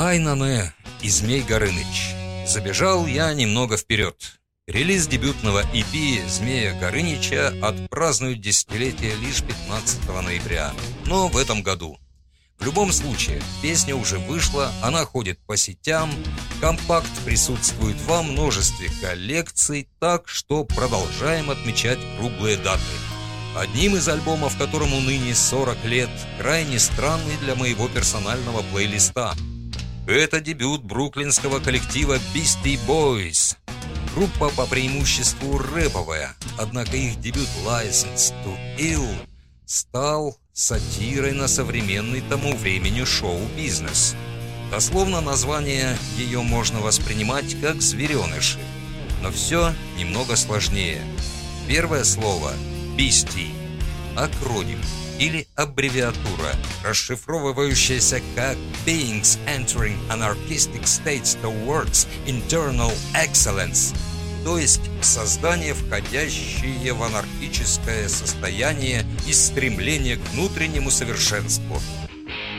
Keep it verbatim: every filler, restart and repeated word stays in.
Айнане и Змей Горыныч. Забежал я немного вперед. Релиз дебютного и пи Змея Горыныча отпразднуют десятилетие лишь пятнадцатого ноября, но в этом году. В любом случае, песня уже вышла, она ходит по сетям, компакт присутствует во множестве коллекций, так что продолжаем отмечать круглые даты. Одним из альбомов, которому ныне сорок лет, крайне странный для моего персонального плейлиста. Это дебют бруклинского коллектива Beastie Boys. Группа по преимуществу рэповая, однако их дебют License to Ill стал сатирой на современный тому времени шоу-бизнес. Дословно название ее можно воспринимать как «звереныши», но все немного сложнее. Первое слово «Beastie» — акроним или аббревиатура, расшифровывающаяся как «Beings entering anarchistic states towards internal excellence», то есть создание, входящее в анархическое состояние и стремление к внутреннему совершенству.